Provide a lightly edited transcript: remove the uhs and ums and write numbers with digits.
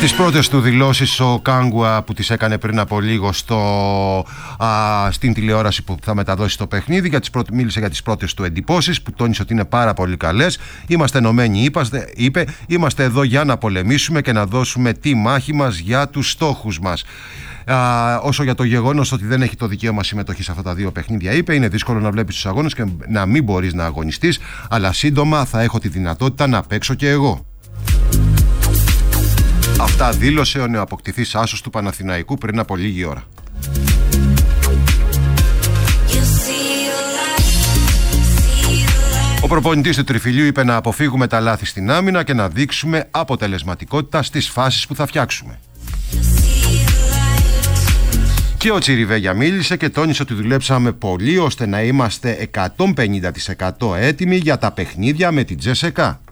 Στις πρώτες του δηλώσεις ο Κάγκουα που τις έκανε πριν από λίγο στην τηλεόραση που θα μεταδώσει το παιχνίδι, μίλησε για τις πρώτες του εντυπώσεις, που τόνισε ότι είναι πάρα πολύ καλές. Είμαστε ενωμένοι, είπε, είμαστε εδώ για να πολεμήσουμε και να δώσουμε τη μάχη μας για τους στόχους μας. Όσο για το γεγονός ότι δεν έχει το δικαίωμα συμμετοχή σε αυτά τα δύο παιχνίδια, είπε, είναι δύσκολο να βλέπεις τους αγώνες και να μην μπορείς να αγωνιστείς, αλλά σύντομα θα έχω τη δυνατότητα να παίξω και εγώ. Αυτά δήλωσε ο νεοαποκτηθής άσος του Παναθηναϊκού πριν από λίγη ώρα. Ο προπονητής του Τριφυλιού είπε να αποφύγουμε τα λάθη στην άμυνα και να δείξουμε αποτελεσματικότητα στις φάσεις που θα φτιάξουμε. Και ο Τσιριβέγια μίλησε και τόνισε ότι δουλέψαμε πολύ ώστε να είμαστε 150% έτοιμοι για τα παιχνίδια με την Τζέσεκα.